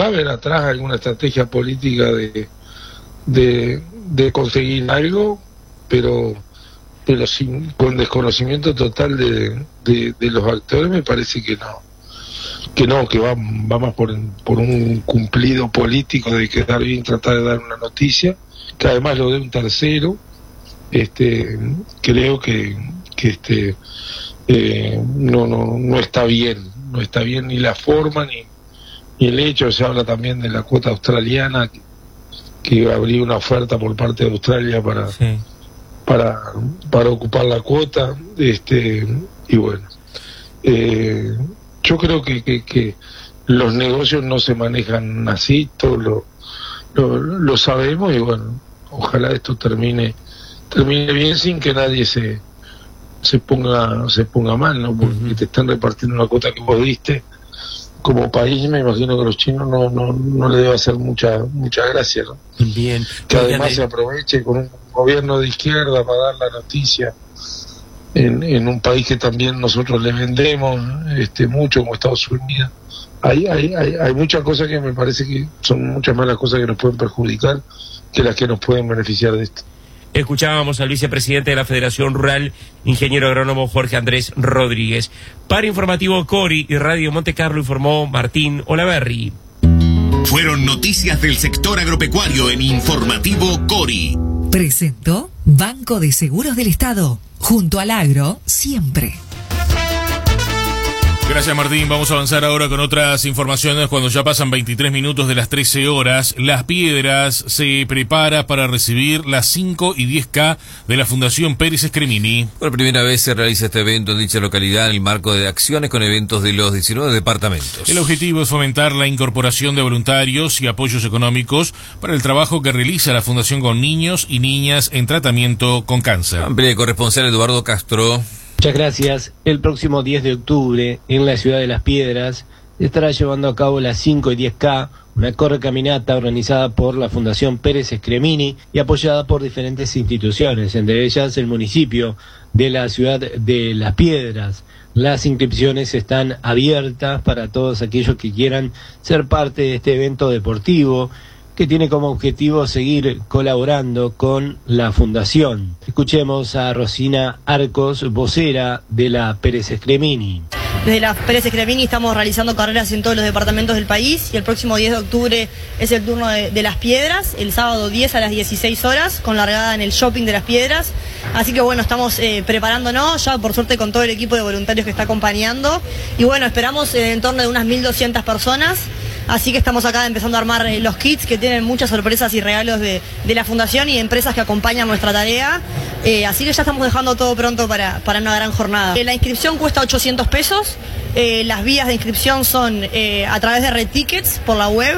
podrá haber atrás alguna estrategia política de conseguir algo, pero con desconocimiento total de los actores. Me parece que va más por un cumplido político de quedar bien, tratar de dar una noticia, que además lo dé un tercero. Creo que no está bien ni la forma ni el hecho. Se habla también de la cuota australiana, que habría una oferta por parte de Australia para ocupar la cuota, y bueno, yo creo que los negocios no se manejan así, todos lo sabemos, y bueno, ojalá esto termine bien sin que nadie se ponga mal, ¿no? Porque te están repartiendo una cuota que vos diste. Como país, me imagino que a los chinos no le debe hacer mucha gracia, ¿no? Bien. Que además se aproveche con un gobierno de izquierda para dar la noticia en un país que también nosotros le vendemos mucho, como Estados Unidos. Hay muchas cosas que me parece que son muchas más las cosas que nos pueden perjudicar que las que nos pueden beneficiar de esto. Escuchábamos al vicepresidente de la Federación Rural, ingeniero agrónomo Jorge Andrés Rodríguez. Para Informativo Cori y Radio Monte Carlo informó Martín Olaverri. Fueron noticias del sector agropecuario en Informativo Cori. Presentó Banco de Seguros del Estado. Junto al agro, siempre. Gracias, Martín. Vamos a avanzar ahora con otras informaciones. Cuando ya pasan 23 minutos de las 13 horas, Las Piedras se prepara para recibir las 5 y 10K de la Fundación Pérez Escremini. Por primera vez se realiza este evento en dicha localidad en el marco de acciones con eventos de los 19 departamentos. El objetivo es fomentar la incorporación de voluntarios y apoyos económicos para el trabajo que realiza la Fundación con niños y niñas en tratamiento con cáncer. Amplía el corresponsal Eduardo Castro. Muchas gracias. El próximo 10 de octubre, en la ciudad de Las Piedras, se estará llevando a cabo las 5 y 10K, una correcaminata organizada por la Fundación Pérez Escremini y apoyada por diferentes instituciones, entre ellas el municipio de la ciudad de Las Piedras. Las inscripciones están abiertas para todos aquellos que quieran ser parte de este evento deportivo, que tiene como objetivo seguir colaborando con la Fundación. Escuchemos a Rosina Arcos, vocera de la Pérez Escremini. Desde la Pérez Escremini estamos realizando carreras en todos los departamentos del país y el próximo 10 de octubre es el turno de Las Piedras, el sábado 10 a las 16 horas, con largada en el shopping de Las Piedras. Así que bueno, estamos preparándonos ya por suerte con todo el equipo de voluntarios que está acompañando y bueno, esperamos en torno de unas 1.200 personas. Así que estamos acá empezando a armar los kits que tienen muchas sorpresas y regalos de la Fundación y empresas que acompañan nuestra tarea. Así que ya estamos dejando todo pronto para una gran jornada. La inscripción cuesta 800 pesos. Las vías de inscripción son a través de Red Tickets por la web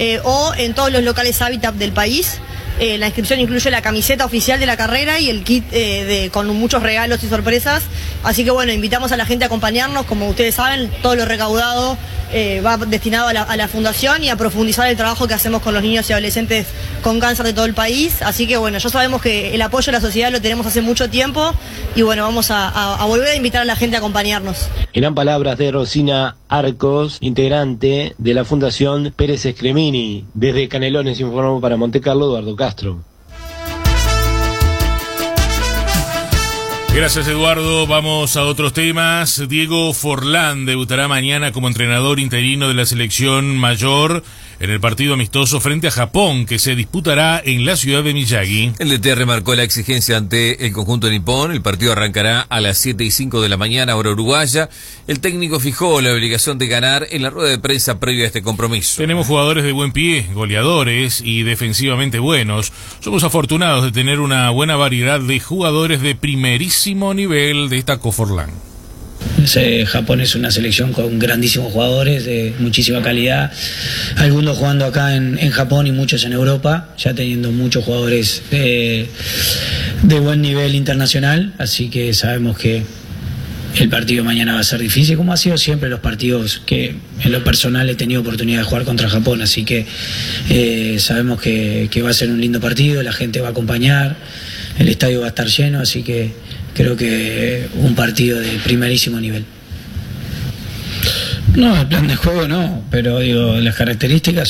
o en todos los locales Habitat del país. La inscripción incluye la camiseta oficial de la carrera y el kit con muchos regalos y sorpresas. Así que bueno, invitamos a la gente a acompañarnos. Como ustedes saben, todo lo recaudado va destinado a la Fundación y a profundizar el trabajo que hacemos con los niños y adolescentes con cáncer de todo el país. Así que bueno, ya sabemos que el apoyo de la sociedad lo tenemos hace mucho tiempo y bueno, vamos a volver a invitar a la gente a acompañarnos. Eran palabras de Rosina Arcos, integrante de la Fundación Pérez Escremini. Desde Canelones informó para Monte Carlo, Eduardo Castro. Gracias, Eduardo. Vamos a otros temas. Diego Forlán debutará mañana como entrenador interino de la selección mayor en el partido amistoso frente a Japón, que se disputará en la ciudad de Miyagi. El DT remarcó la exigencia ante el conjunto nipón. El partido arrancará a las 7:05 de la mañana, hora uruguaya. El técnico fijó la obligación de ganar en la rueda de prensa previa a este compromiso. Tenemos jugadores de buen pie, goleadores y defensivamente buenos. Somos afortunados de tener una buena variedad de jugadores de primerísimo nivel, destacó Forlán. Japón es una selección con grandísimos jugadores de muchísima calidad, algunos jugando acá en Japón y muchos en Europa, ya teniendo muchos jugadores de buen nivel internacional, así que sabemos que el partido mañana va a ser difícil, como ha sido siempre los partidos que en lo personal he tenido oportunidad de jugar contra Japón, así que sabemos que va a ser un lindo partido, la gente va a acompañar, el estadio va a estar lleno, así que creo que un partido de primerísimo nivel. No, el plan de juego no, pero digo, las características